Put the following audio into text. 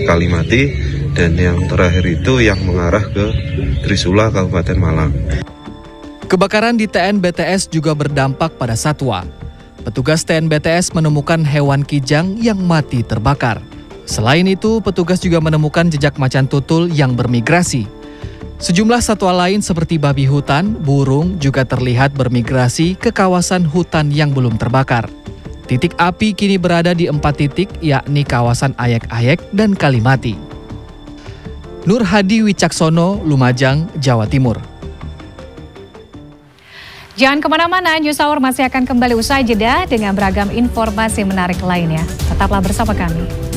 Kalimati, dan yang terakhir itu yang mengarah ke Trisula, Kabupaten Malang. Kebakaran di TNBTS juga berdampak pada satwa. Petugas TNBTS menemukan hewan kijang yang mati terbakar. Selain itu, petugas juga menemukan jejak macan tutul yang bermigrasi. Sejumlah satwa lain seperti babi hutan, burung juga terlihat bermigrasi ke kawasan hutan yang belum terbakar. Titik api kini berada di 4 titik, yakni kawasan Ayek-Ayek dan Kalimati. Nur Hadi Wicaksono, Lumajang, Jawa Timur. Jangan kemana-mana, News Hour masih akan kembali usai jeda dengan beragam informasi menarik lainnya. Tetaplah bersama kami.